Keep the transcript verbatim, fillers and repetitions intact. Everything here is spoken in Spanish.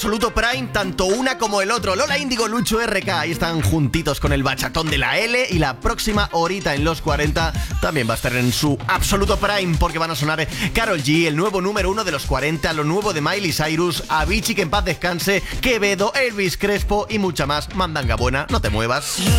absoluto prime, tanto una como el otro. Lola Índigo, Lucho R K, ahí están juntitos con el bachatón de la L. Y la próxima horita en los cuarenta también va a estar en su absoluto prime, porque van a sonar Karol G, el nuevo número uno de los cuarenta, lo nuevo de Miley Cyrus, Avicii, que en paz descanse, Quevedo, Elvis Crespo y mucha más mandanga buena. No te muevas.